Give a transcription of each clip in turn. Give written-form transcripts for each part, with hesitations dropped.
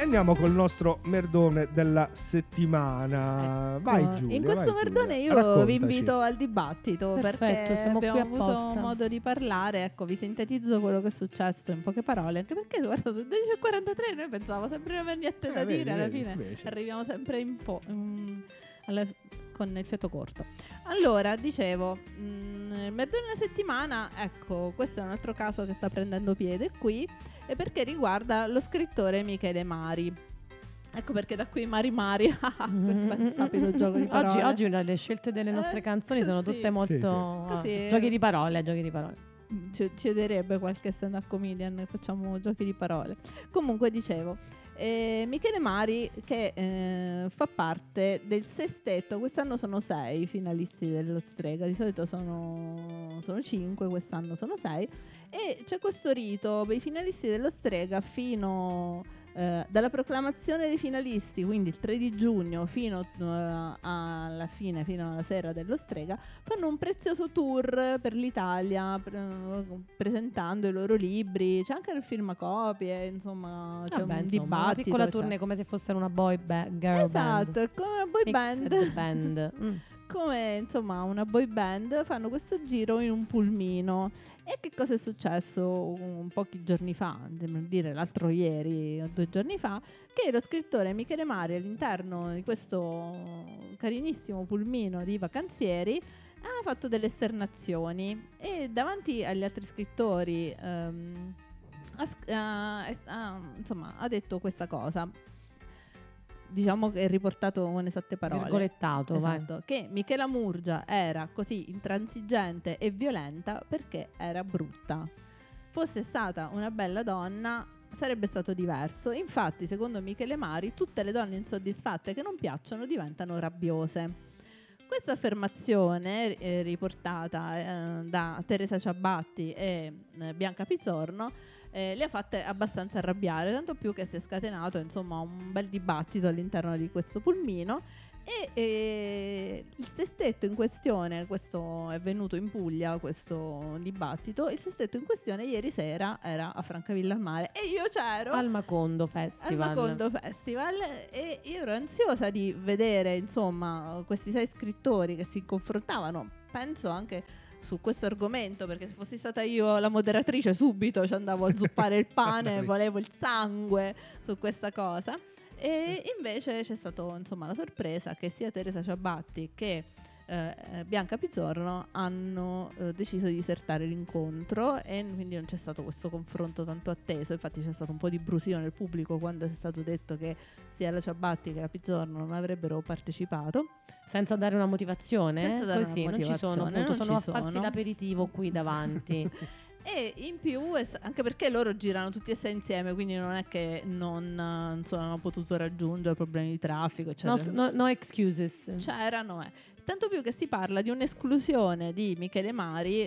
Andiamo col nostro merdone della settimana. Ecco, Vai Giulia. in questo vai, merdone Giulia. io Raccontaci. vi invito al dibattito. Perfetto, perché siamo qui abbiamo avuto apposta. modo di parlare. Ecco, vi sintetizzo quello che è successo in poche parole, anche perché guarda, su 12:43 noi pensavamo sempre di non aver niente da vedi, dire, alla vedi, fine invece. arriviamo sempre con il fiato corto. Allora, dicevo, il merdone della settimana, ecco, questo è un altro caso che sta prendendo piede qui, e perché riguarda lo scrittore Michele Mari. Ecco perché da qui Mari Mari, quel sapido gioco di parole. Oggi le scelte delle nostre canzoni sono così. tutte molto Così. giochi di parole. Ci chiederebbe qualche stand-up comedian, facciamo giochi di parole. Comunque dicevo, Michele Mari che fa parte del sestetto, quest'anno sono 6 finalisti dello Strega, di solito sono 5, quest'anno sono 6, e c'è questo rito per i finalisti dello Strega fino dalla proclamazione dei finalisti, quindi il 3 di giugno fino alla fine, fino alla sera dello Strega, fanno un prezioso tour per l'Italia presentando i loro libri. C'è anche il filmacopie, insomma, c'è un dibattito, una piccola cioè. tournée come se fosse una girl band. Esatto, è come una boy Mixed band. band. Come insomma una boy band, fanno questo giro in un pulmino. E che cosa è successo pochi giorni fa, devo dire l'altro ieri o 2 giorni fa, che lo scrittore Michele Mari all'interno di questo carinissimo pulmino di vacanzieri ha fatto delle esternazioni e davanti agli altri scrittori insomma ha detto questa cosa. Diciamo che è riportato con esatte parole. Virgolettato, esatto, vai. che Michela Murgia era così intransigente e violenta perché era brutta. Fosse stata una bella donna sarebbe stato diverso. Infatti, secondo Michele Mari, tutte le donne insoddisfatte che non piacciono diventano rabbiose. Questa affermazione riportata da Teresa Ciabatti e Bianca Pizzorno le ha fatte abbastanza arrabbiare, tanto più che si è scatenato insomma un bel dibattito all'interno di questo pulmino e il sestetto in questione, questo è venuto in Puglia questo dibattito, il sestetto in questione ieri sera era a Francavilla al Mare e io c'ero al Macondo Festival e io ero ansiosa di vedere insomma questi 6 scrittori che si confrontavano, penso anche su questo argomento, perché se fossi stata io la moderatrice subito ci andavo a zuppare il pane, volevo il sangue su questa cosa. E invece c'è stata insomma la sorpresa che sia Teresa Ciabatti che Bianca Pizzorno hanno deciso di disertare l'incontro e quindi non c'è stato questo confronto tanto atteso. Infatti c'è stato un po' di brusio nel pubblico quando è stato detto che sia la Ciabatti che la Pizzorno non avrebbero partecipato. Senza dare una motivazione? Senza dare Così, una non ci sono, motivazione, appunto, non sono ci a farsi sono. l'aperitivo qui davanti. E in più, anche perché loro girano tutti e 6 insieme, quindi non è che non hanno potuto raggiungere problemi di traffico, eccetera. No excuses. C'erano, tanto più che si parla di un'esclusione di Michele Mari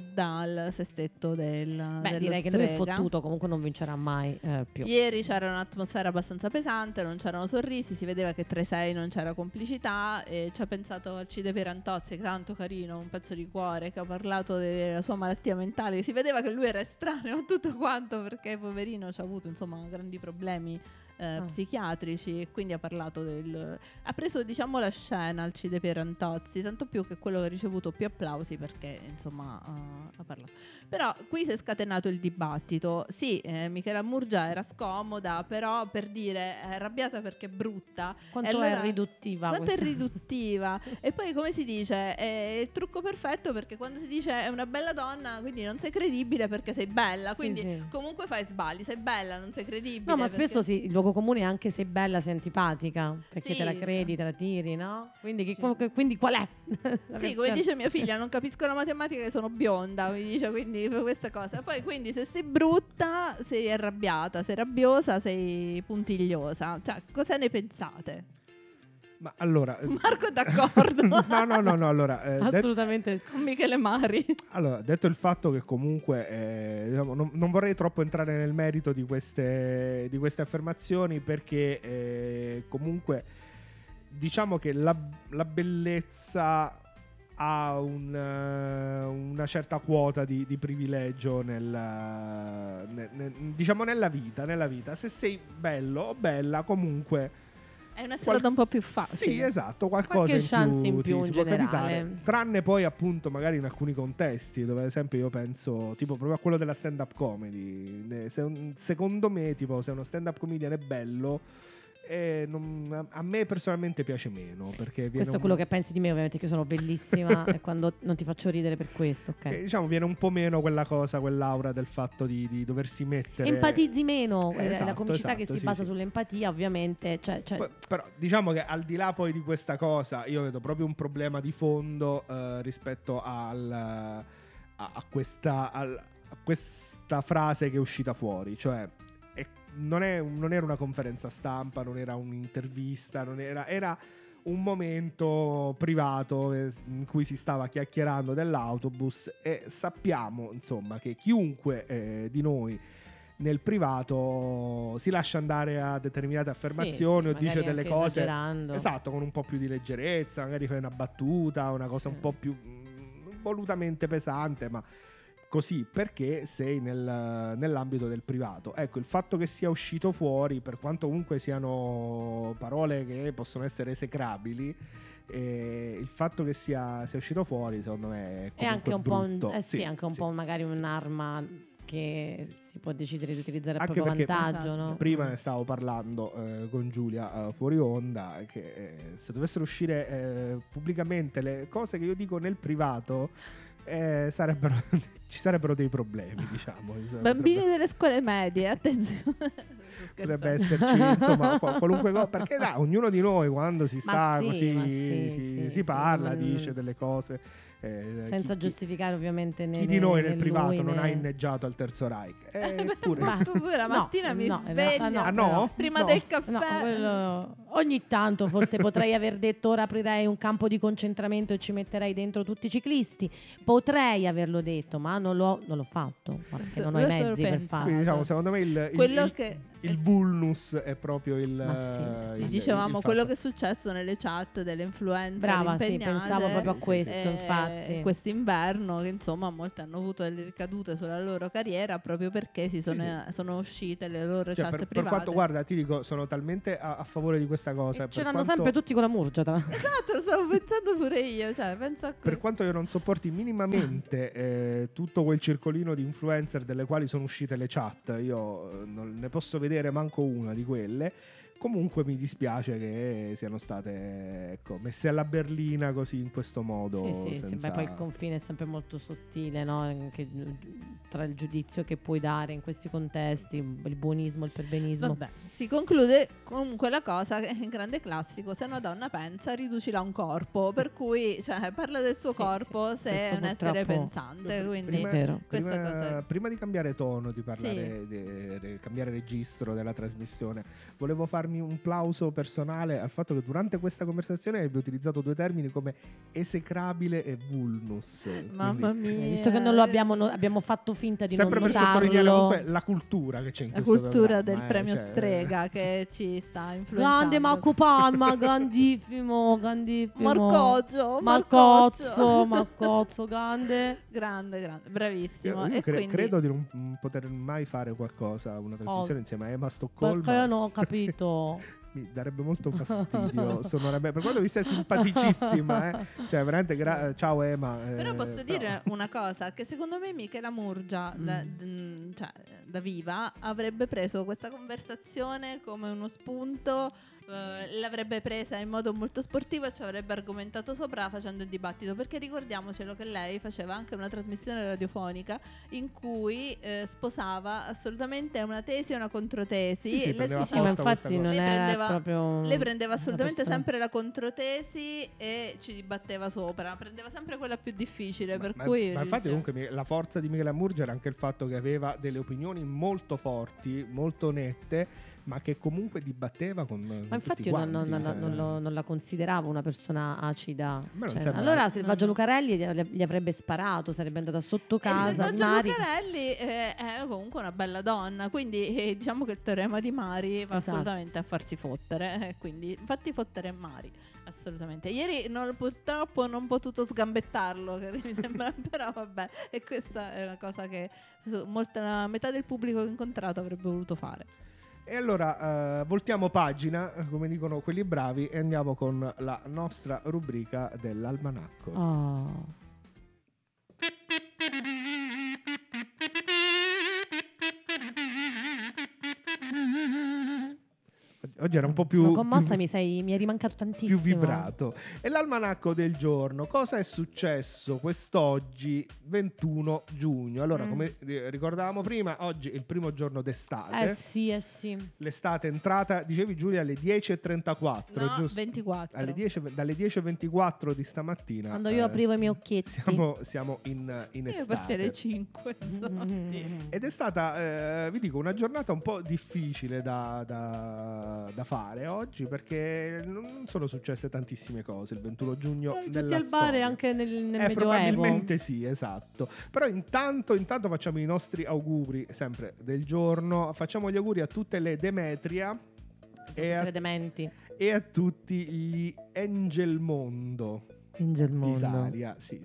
dal sestetto dello direi che lui è fottuto, comunque non vincerà mai più. Ieri c'era un'atmosfera abbastanza pesante, non c'erano sorrisi, si vedeva che tra i 6 non c'era complicità e ci ha pensato Alcide Pierantozzi, che è tanto carino, un pezzo di cuore, che ha parlato della sua malattia mentale, che si vedeva che lui era estraneo a tutto quanto perché poverino ci ha avuto insomma grandi problemi psichiatrici e quindi ha parlato ha preso diciamo la scena Alcide Pierantozzi, tanto più che quello che ha ricevuto più applausi perché insomma ha parlato. Però qui si è scatenato il dibattito. Sì, Michela Murgia era scomoda, però per dire è arrabbiata perché è brutta. Quanto allora, è riduttiva quanto è riduttiva. E poi come si dice, è il trucco perfetto perché quando si dice è una bella donna quindi non sei credibile perché sei bella, quindi comunque fai sbagli, sei bella, non sei credibile. No, ma spesso sì, il luogo comune è anche sei bella, sei antipatica, perché sì, te la credi, te la tiri, no? Quindi, sì. quindi qual è? Sì, come dice mia figlia, non capisco la matematica che sono bionda, mi dice, quindi per questa cosa. Poi quindi se sei brutta, sei arrabbiata, sei rabbiosa, sei puntigliosa. Cioè, cosa ne pensate? Ma allora Marco è d'accordo? no, allora assolutamente con Michele Mari. Allora, detto il fatto che comunque diciamo, non vorrei troppo entrare nel merito di queste affermazioni perché comunque diciamo che la bellezza ha una certa quota di privilegio diciamo nella vita. Se sei bello o bella, comunque è una strada un po' più facile. Sì, esatto, qualcosa Qualche chance in più ti in può generale. capitare. Tranne poi appunto magari in alcuni contesti, dove ad esempio io penso tipo proprio a quello della stand-up comedy. Secondo me, tipo, se uno stand-up comedian è bello, a me personalmente piace meno, perché viene Questo è quello che pensi di me, ovviamente, che io sono bellissima e quando non ti faccio ridere per questo, ok? diciamo viene un po' meno quella cosa, quell'aura del fatto di doversi mettere. Empatizzi meno, Esatto, la comicità che esatto, si basa sì. sull'empatia, ovviamente. Però diciamo che al di là poi di questa cosa, io vedo proprio un problema di fondo rispetto a questa frase che è uscita fuori, cioè non era una conferenza stampa, non era un'intervista, era un momento privato in cui si stava chiacchierando dell'autobus, e sappiamo insomma che chiunque di noi nel privato si lascia andare a determinate affermazioni o dice delle cose, esatto, con un po' più di leggerezza, magari fai una battuta, una cosa un po' più volutamente pesante, ma così, perché sei nell'ambito del privato. Ecco, il fatto che sia uscito fuori, per quanto comunque siano parole che possono essere esecrabili, il fatto che sia uscito fuori, secondo me è anche un brutto. po' anche un po' magari un'arma che si può decidere di utilizzare a anche proprio perché vantaggio, no? Prima ne stavo parlando con Giulia fuori onda, che se dovessero uscire pubblicamente le cose che io dico nel privato, ci sarebbero dei problemi, diciamo. Bambini delle scuole medie, attenzione. Potrebbe esserci insomma qualunque cosa, perché ognuno di noi quando si sta si parla, dice delle cose senza giustificare ovviamente chi di noi nel privato non ha inneggiato al Terzo Reich, eppure tu la mattina mi sveglio prima del caffè, ogni tanto forse potrei aver detto ora aprirei un campo di concentramento e ci metterei dentro tutti i ciclisti, potrei averlo detto, ma non l'ho fatto perché non ho i mezzi per farlo. Quindi, diciamo, secondo me il vulnus è proprio dicevamo quello che è successo nelle chat delle influencer. Brava, sì, pensavo proprio a questo, infatti. Quest'inverno, che insomma molti hanno avuto delle ricadute sulla loro carriera proprio perché sono uscite le loro chat private. Per quanto, guarda, ti dico, sono talmente a favore di questa cosa. Ce l'hanno sempre tutti con la Murgia. Esatto, stavo pensando pure io. Cioè, per quanto io non sopporti minimamente tutto quel circolino di influencer delle quali sono uscite le chat, io non ne posso vedere manco una di quelle. Comunque mi dispiace che siano state messe alla berlina così, in questo modo. Sì, poi il confine è sempre molto sottile, no? Anche tra il giudizio che puoi dare in questi contesti, il buonismo, il perbenismo. Vabbè, si conclude comunque la cosa che è un grande classico: se una donna pensa, riducila a un corpo, per cui parla del suo corpo se è un essere pensante. Quindi prima di cambiare tono, di parlare, di cambiare registro della trasmissione, volevo farmi un plauso personale al fatto che durante questa conversazione abbia utilizzato due termini come esecrabile e vulnus. Mamma mia, visto che non lo abbiamo fatto finta di sempre non per sottolineare comunque la cultura che c'è in questo cultura programma, del premio Strega che ci sta influenzando. Grande Marco Palma, grandissimo Marcozzo, grande, bravissimo. Credo di non poter mai fare una trasmissione insieme a Emma Stoccolma, perché io non ho capito. Mi darebbe molto fastidio per quanto vi stia simpaticissima, cioè veramente ciao Emma, però posso dire una cosa, che secondo me Michela Murgia da viva avrebbe preso questa conversazione come uno spunto, l'avrebbe presa in modo molto sportivo e ci avrebbe argomentato sopra facendo il dibattito, perché ricordiamocelo che lei faceva anche una trasmissione radiofonica in cui sposava assolutamente una tesi e una controtesi. Ma infatti non era proprio, lei prendeva assolutamente sempre la controtesi e ci dibatteva sopra, prendeva sempre quella più difficile, ma infatti comunque la forza di Michela Murgia era anche il fatto che aveva delle opinioni molto forti, molto nette, ma che comunque dibatteva con Ma infatti io non la consideravo una persona acida. Allora Selvaggio Lucarelli gli avrebbe sparato, sarebbe andata sotto casa. Selvaggio Lucarelli è comunque una bella donna, quindi diciamo che il teorema di Mari va assolutamente a farsi fottere, quindi fatti fottere Mari, assolutamente. Ieri purtroppo non ho potuto sgambettarlo, che mi sembra, però vabbè, e questa è una cosa che la metà del pubblico che ho incontrato avrebbe voluto fare. E allora voltiamo pagina, come dicono quelli bravi, e andiamo con la nostra rubrica dell'almanacco. Oh. Oggi era un po' più... Sono commossa, mi è rimancato tantissimo. Più vibrato. E l'almanacco del giorno. Cosa è successo quest'oggi, 21 giugno? Allora, come ricordavamo prima, oggi è il primo giorno d'estate. Sì. L'estate è entrata, dicevi Giulia, alle 10:34, no, giusto? 24. Dalle 10:24 di stamattina. Quando io aprivo i miei occhietti. Siamo in estate. Io partire alle 5. Ed è stata, vi dico, una giornata un po' difficile da fare oggi, perché non sono successe tantissime cose il 21 giugno nella al bar e anche nel Medioevo. Probabilmente sì, esatto. Però intanto facciamo i nostri auguri sempre del giorno, facciamo gli auguri a tutte le Demetria e a tutti gli Angelmondo d'Italia. Sì.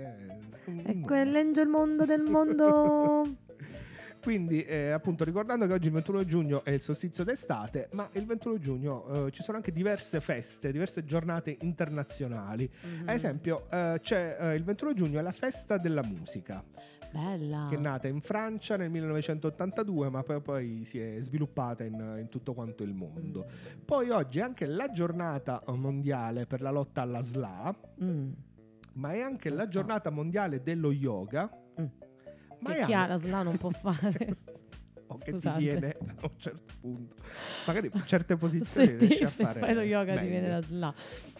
È quell'Angelmondo del mondo. Quindi appunto ricordando che oggi il 21 giugno è il solstizio d'estate, ma il 21 giugno ci sono anche diverse feste, diverse giornate internazionali. Ad esempio c'è il 21 giugno è la festa della musica. Bella. Che è nata in Francia nel 1982, ma poi si è sviluppata in tutto quanto il mondo. Poi oggi è anche la giornata mondiale per la lotta alla SLA, ma è anche la giornata mondiale dello yoga. Che chi ha la SLA non può fare. O che ti viene a un certo punto. Magari in certe posizioni riesci a fare. Se fai lo yoga meglio. ti viene la SLA.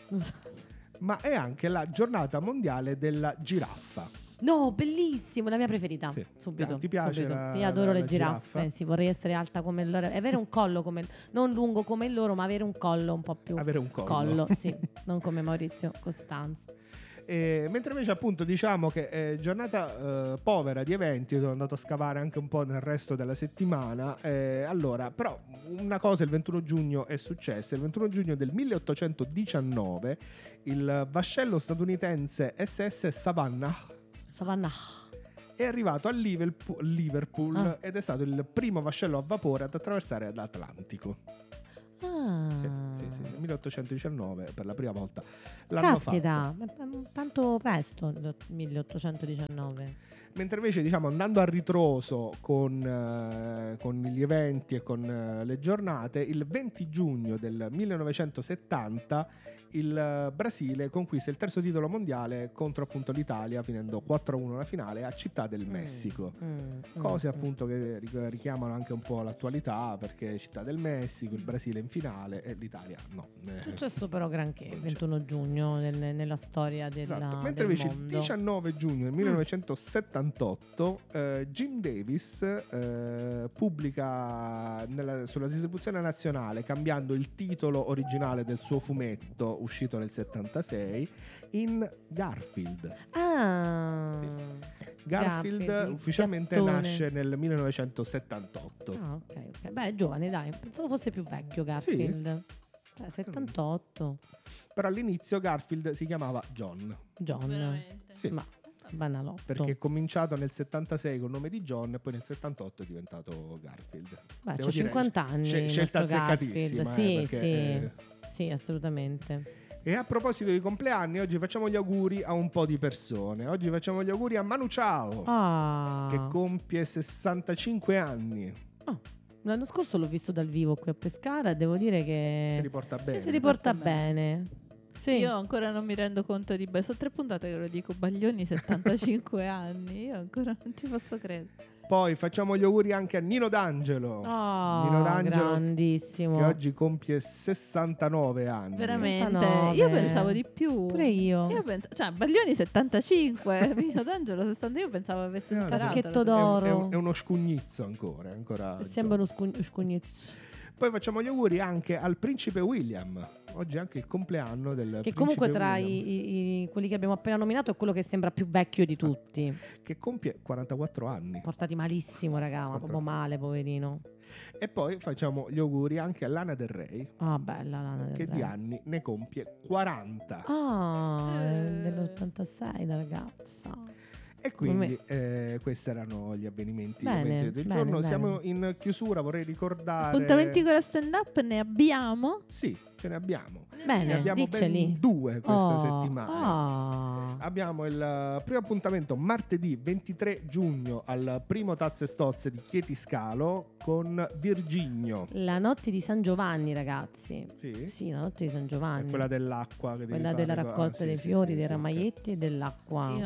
Ma è anche la giornata mondiale della giraffa. No, bellissimo, la mia preferita. Sì. Subito. Ti piace? Subito. Sì, adoro le giraffe. giraffa? Sì, vorrei essere alta come loro. E avere un collo come non lungo come loro, ma avere un collo un po' più. Avere un collo. Sì, non come Maurizio Costanzo. Mentre invece appunto diciamo che è giornata povera di eventi, sono andato a scavare anche un po' nel resto della settimana, allora però una cosa il 21 giugno è successa. Il 21 giugno del 1819 il vascello statunitense SS Savannah è arrivato a Liverpool ed è stato il primo vascello a vapore ad attraversare l'Atlantico. Sì, nel 1819 per la prima volta l'hanno fatto. Tanto presto nel 1819. Mentre invece diciamo andando a ritroso con gli eventi e con le giornate, il 20 giugno del 1970 il Brasile conquista il terzo titolo mondiale contro appunto l'Italia, finendo 4-1 la finale a Città del Messico. Cose appunto che richiamano anche un po' l'attualità, perché Città del Messico, il Brasile in finale e l'Italia no. È successo però granché il 21 giugno nella storia Mentre del invece mondo. il 19 giugno del 1978 Jim Davis pubblica sulla distribuzione nazionale, cambiando il titolo originale del suo fumetto uscito nel 76 in Garfield. Garfield ufficialmente gattone. Nasce nel 1978. Ok. Beh, è giovane, dai. Pensavo fosse più vecchio Garfield. 78. Però all'inizio Garfield si chiamava John. Veramente? Sì. Ma banalotto. Perché è cominciato nel 76 con il nome di John e poi nel 78 è diventato Garfield. Beh, c'è 50 anni. Scelta il nostro azzeccatissima. Garfield. Sì, assolutamente. E a proposito di compleanni, oggi facciamo gli auguri a un po' di persone. Oggi facciamo gli auguri a Manu Chao, che compie 65 anni. L'anno scorso l'ho visto dal vivo qui a Pescara e devo dire che Si riporta bene. si riporta bene. Sì. Io ancora non mi rendo conto di... sono 3 puntate che lo dico, Baglioni 75 anni, io ancora non ci posso credere. Poi facciamo gli auguri anche a Nino D'Angelo. Nino D'Angelo, grandissimo, che oggi compie 69 anni. Veramente? 69. Io pensavo di più. Pure io. Cioè, Baglioni 75, Nino D'Angelo 60. Io pensavo avesse superato. Caschetto d'oro. È uno scugnizzo ancora Sembra uno scugnizzo. Poi facciamo gli auguri anche al principe William. Oggi è anche il compleanno del Che principe comunque tra William, quelli che abbiamo appena nominato è quello che sembra più vecchio di Esatto. tutti. che compie 44 anni. Portati malissimo, raga, ma proprio male, poverino. E poi facciamo gli auguri anche a Lana Del Rey, Ah, bella Lana Del che Rey. di anni ne compie 40. Ah, è dell'86 la ragazza. E quindi questi erano gli avvenimenti Bene, del bene, giorno. bene. Siamo in chiusura, vorrei ricordare... Appuntamenti con la stand-up ne abbiamo? Sì, ce ne abbiamo. Bene, Ne abbiamo dicceli. ben 2 questa Oh, settimana. Abbiamo il primo appuntamento martedì 23 giugno al primo Tazze e Stozze di Chieti Scalo con Virginio. La notte di San Giovanni, ragazzi. Sì? Sì, la notte di San È Giovanni. quella dell'acqua che devi Quella fare della qua. raccolta Sì, dei sì, fiori, sì, dei sì, ramaietti e dell'acqua. Io